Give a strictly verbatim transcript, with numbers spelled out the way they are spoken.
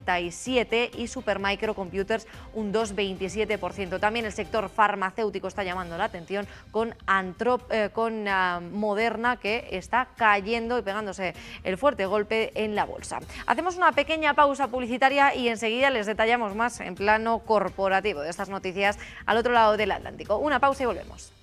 y siete y Supermicro Computers un dos coma veintisiete por ciento. También el sector farmacéutico está llamando la atención con, Antrop, eh, con uh, Moderna, que está cayendo y pegándose el fuerte golpe en la bolsa. Hacemos una pequeña pausa publicitaria y enseguida les detallamos más en plano corporativo de estas noticias al otro lado del Atlántico. Una pausa y volvemos.